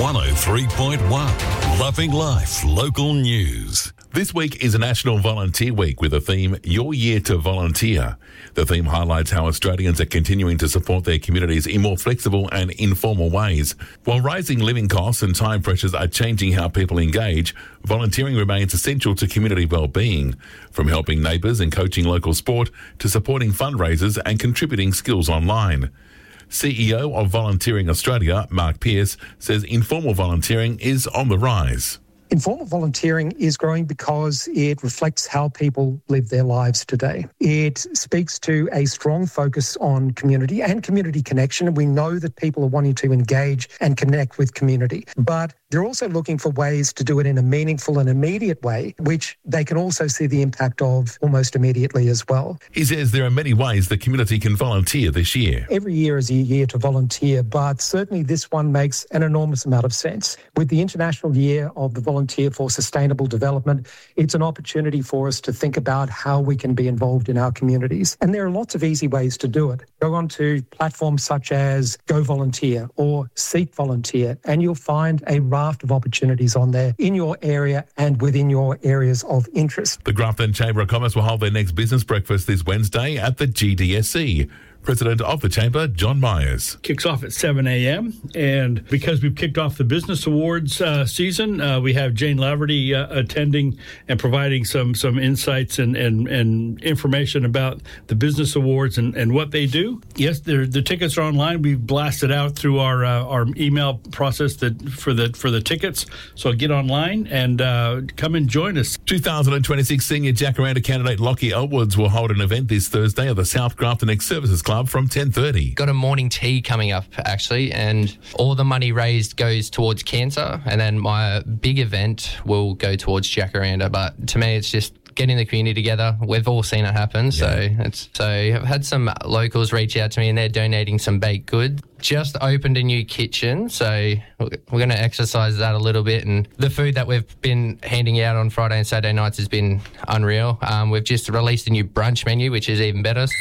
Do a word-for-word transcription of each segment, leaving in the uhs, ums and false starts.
one oh three point one. Loving Life Local News. This week is National Volunteer Week with the theme, Your Year to Volunteer. The theme highlights how Australians are continuing to support their communities in more flexible and informal ways. While rising living costs and time pressures are changing how people engage, volunteering remains essential to community well-being, from helping neighbours and coaching local sport to supporting fundraisers and contributing skills online. C E O of Volunteering Australia, Mark Pearce, says informal volunteering is on the rise. Informal volunteering is growing because it reflects how people live their lives today. It speaks to a strong focus on community and community connection. We know that people are wanting to engage and connect with community, but they're also looking for ways to do it in a meaningful and immediate way, which they can also see the impact of almost immediately as well. He says there are many ways the community can volunteer this year. Every year is a year to volunteer, but certainly this one makes an enormous amount of sense. With the International Year of the Volunteer for Sustainable Development, it's an opportunity for us to think about how we can be involved in our communities. And there are lots of easy ways to do it. Go onto platforms such as Go Volunteer or Seek Volunteer, and you'll find a raft of opportunities on there in your area and within your areas of interest. The Grafton Chamber of Commerce will hold their next business breakfast this Wednesday at the G D S C. President of the Chamber, John Myers. Kicks off at seven a.m. and because we've kicked off the Business Awards uh, season, uh, we have Jane Laverty uh, attending and providing some some insights and, and, and information about the Business Awards and, and what they do. Yes, the tickets are online. We've blasted out through our uh, our email process that for the for the tickets. So get online and uh, come and join us. two thousand twenty-six Senior Jacaranda candidate Lockie Elwoods will hold an event this Thursday at the South Grafton Ex-Services Club from ten thirty. Got a morning tea coming up, actually, and all the money raised goes towards cancer, and then my big event will go towards Jacaranda. But to me, it's just getting the community together. We've all seen it happen. Yeah. So it's so I've had some locals reach out to me and they're donating some baked goods. Just opened a new kitchen, so we're going to exercise that a little bit. And the food that we've been handing out on Friday and Saturday nights has been unreal. Um, we've just released a new brunch menu, which is even better.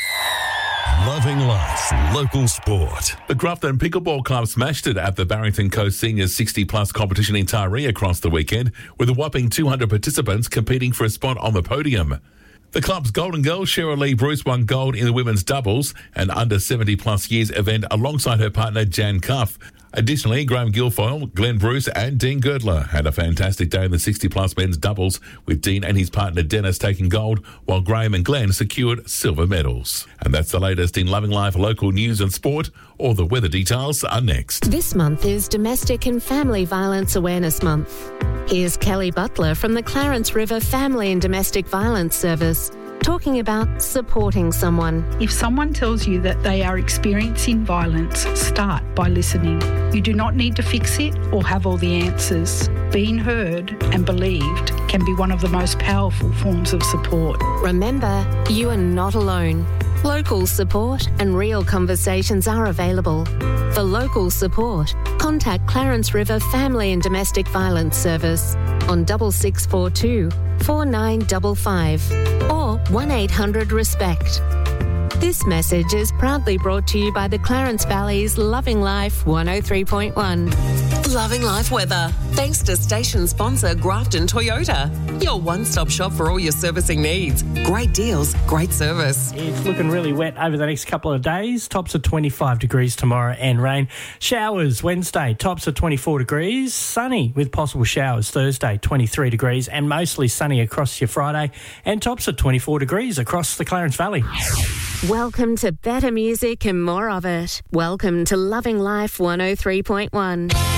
Loving life, local sport. The Grafton Pickleball Club smashed it at the Barrington Coast Seniors sixty plus competition in Taree across the weekend, with a whopping two hundred participants competing for a spot on the podium. The club's golden girl, Cheryl Lee Bruce, won gold in the women's doubles and under seventy plus years event alongside her partner Jan Cuff. Additionally, Graham Guilfoyle, Glenn Bruce and Dean Girdler had a fantastic day in the sixty plus men's doubles, with Dean and his partner Dennis taking gold, while Graham and Glenn secured silver medals. And that's the latest in Loving Life local news and sport. All the weather details are next. This month is Domestic and Family Violence Awareness Month. Here's Kelly Butler from the Clarence River Family and Domestic Violence Service, talking about supporting someone. If someone tells you that they are experiencing violence, start by listening. You do not need to fix it or have all the answers. Being heard and believed can be one of the most powerful forms of support. Remember, you are not alone. Local support and real conversations are available. For local support, contact Clarence River Family and Domestic Violence Service on six six four two, four nine five five or one eight hundred RESPECT. This message is proudly brought to you by the Clarence Valley's Loving Life one oh three point one. Loving Life weather. Thanks to station sponsor Grafton Toyota. Your one-stop shop for all your servicing needs. Great deals, great service. It's looking really wet over the next couple of days. Tops of twenty-five degrees tomorrow and rain. Showers Wednesday, tops of twenty-four degrees. Sunny with possible showers Thursday, twenty-three degrees, and mostly sunny across your Friday. And tops of twenty-four degrees across the Clarence Valley. Welcome to better music and more of it. Welcome to Loving Life one oh three point one.